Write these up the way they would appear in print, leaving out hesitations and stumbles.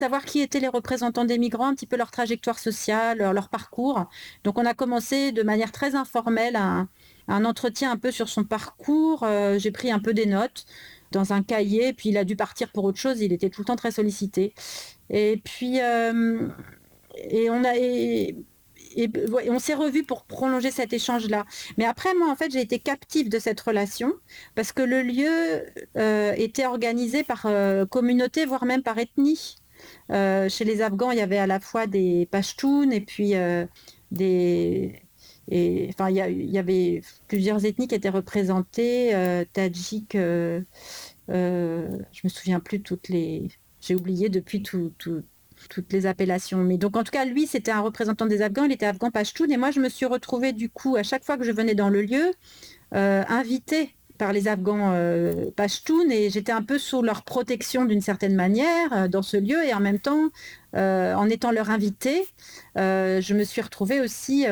savoir qui étaient les représentants des migrants, un petit peu leur trajectoire sociale, leur parcours. Donc on a commencé de manière très informelle un entretien un peu sur son parcours. J'ai pris un peu des notes dans un cahier, puis il a dû partir pour autre chose, il était tout le temps très sollicité. Et puis, et on a et ouais, on s'est revus pour prolonger cet échange-là. Mais après, moi, en fait, j'ai été captive de cette relation parce que le lieu était organisé par communauté, voire même par ethnie. Chez les Afghans, il y avait à la fois des Pashtuns et puis des... enfin, il y avait plusieurs ethnies qui étaient représentées, Tadjiks, je me souviens plus toutes les... J'ai oublié depuis toutes les appellations. Mais donc, en tout cas, lui, c'était un représentant des Afghans, il était Afghan Pashtun. Et moi, je me suis retrouvée, du coup, à chaque fois que je venais dans le lieu, invitée par les Afghans Pashtuns. Et j'étais un peu sous leur protection d'une certaine manière dans ce lieu. Et en même temps, en étant leur invitée, je me suis retrouvée aussi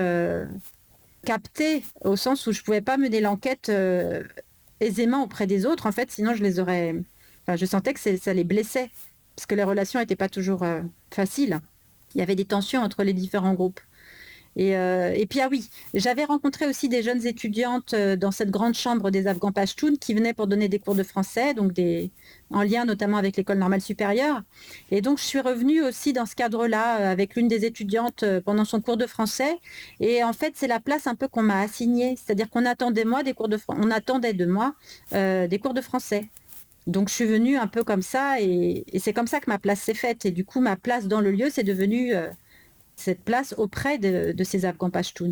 captée, au sens où je ne pouvais pas mener l'enquête aisément auprès des autres, en fait, sinon je les aurais... Enfin, je sentais que ça les blessait, parce que les relations n'étaient pas toujours faciles. Il y avait des tensions entre les différents groupes. Et puis, ah oui, j'avais rencontré aussi des jeunes étudiantes dans cette grande chambre des Afghans Pashtuns qui venaient pour donner des cours de français, donc en lien notamment avec l'école normale supérieure. Et donc, je suis revenue aussi dans ce cadre-là avec l'une des étudiantes pendant son cours de français. Et en fait, c'est la place un peu qu'on m'a assignée, c'est-à-dire qu'on attendait on attendait de moi des cours de français. Donc, je suis venue un peu comme ça et c'est comme ça que ma place s'est faite. Et du coup, ma place dans le lieu, c'est devenu cette place auprès de ces Afghans Pashtuns.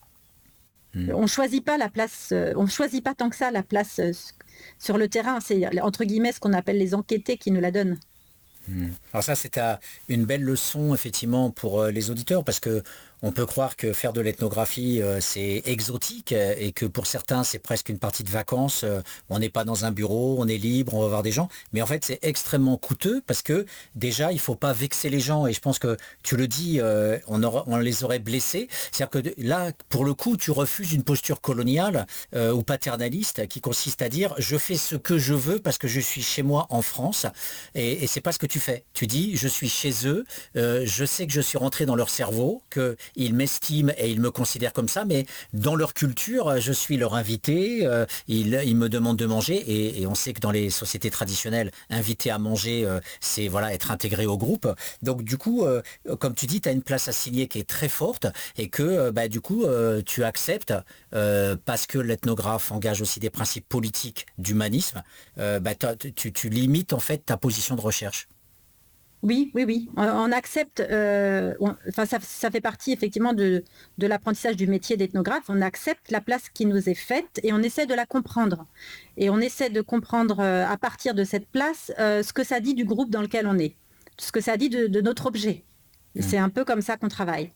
On choisit pas la place, on choisit pas tant que ça la place sur le terrain. C'est entre guillemets ce qu'on appelle les enquêtés qui nous la donnent. Alors ça, c'est une belle leçon, effectivement, pour les auditeurs, parce que on peut croire que faire de l'ethnographie, c'est exotique et que pour certains, c'est presque une partie de vacances. On n'est pas dans un bureau, on est libre, on va voir des gens. Mais en fait, c'est extrêmement coûteux parce que déjà, il faut pas vexer les gens. Et je pense que tu le dis, on les aurait blessés. C'est-à-dire que là, pour le coup, tu refuses une posture coloniale ou paternaliste qui consiste à dire je fais ce que je veux parce que je suis chez moi en France. Et c'est pas ce que tu fais. Tu dis je suis chez eux, je sais que je suis rentré dans leur cerveau, qu'ils m'estiment et ils me considèrent comme ça, mais dans leur culture, je suis leur invité, ils me demandent de manger et on sait que dans les sociétés traditionnelles, inviter à manger, c'est voilà être intégré au groupe. Donc du coup, comme tu dis, tu as une place assignée qui est très forte et que bah, du coup, tu acceptes parce que l'ethnographe engage aussi des principes politiques d'humanisme, bah, tu limites en fait ta position de recherche. Oui, oui, oui. On accepte. Enfin, ça fait partie effectivement de l'apprentissage du métier d'ethnographe. On accepte la place qui nous est faite et on essaie de la comprendre. Et on essaie de comprendre à partir de cette place ce que ça dit du groupe dans lequel on est, ce que ça dit de notre objet. C'est un peu comme ça qu'on travaille.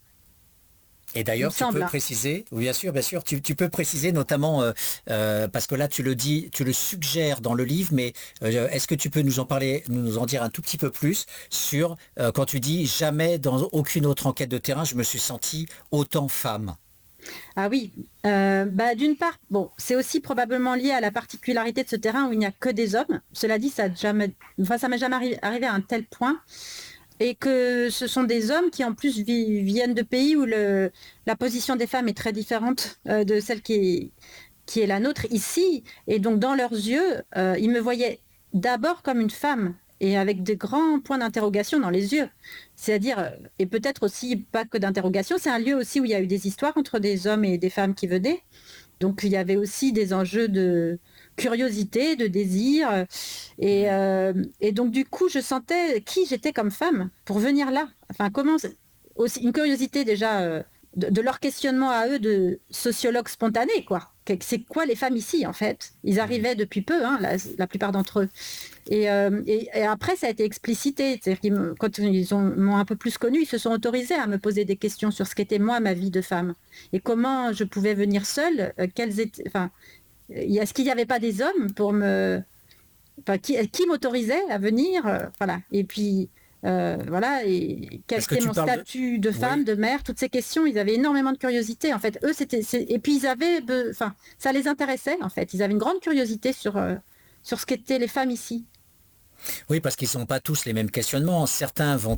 Et Il me d'ailleurs, tu peux semble. Hein. préciser, oui, bien sûr, tu peux préciser notamment, parce que là, tu le dis, tu le suggères dans le livre, mais est-ce que tu peux nous en parler, nous en dire un tout petit peu plus sur quand tu dis jamais dans aucune autre enquête de terrain, je me suis sentie autant femme. Ah oui, bah, d'une part, bon, c'est aussi probablement lié à la particularité de ce terrain où il n'y a que des hommes. Cela dit, ça m'est jamais arrivé à un tel point. Et que ce sont des hommes qui en plus viennent de pays où la position des femmes est très différente de celle qui est la nôtre ici. Et donc dans leurs yeux, ils me voyaient d'abord comme une femme et avec des grands points d'interrogation dans les yeux. C'est-à-dire, et peut-être aussi pas que d'interrogation, c'est un lieu aussi où il y a eu des histoires entre des hommes et des femmes qui venaient. Donc il y avait aussi des enjeux de curiosité, de désir. Et donc du coup, je sentais qui j'étais comme femme pour venir là. Enfin, aussi une curiosité déjà de leur questionnement à eux de sociologues spontanés, quoi. C'est quoi les femmes ici, en fait? Ils arrivaient depuis peu, hein, la plupart d'entre eux. Et après, ça a été explicité. C'est-à-dire quand m'ont un peu plus connue, ils se sont autorisés à me poser des questions sur ce qu'était moi, ma vie de femme. Et comment je pouvais venir seule, est-ce qu'il n'y avait pas des hommes pour enfin, qui m'autorisait à venir, voilà. Et puis, voilà, et quel Est-ce que était tu mon parles de... statut de femme, Oui. de mère, toutes ces questions, ils avaient énormément de curiosité. En fait, eux, et puis enfin, ça les intéressait, en fait. Ils avaient une grande curiosité sur ce qu'étaient les femmes ici. Oui, parce qu'ils n'ont pas tous les mêmes questionnements. Certains vont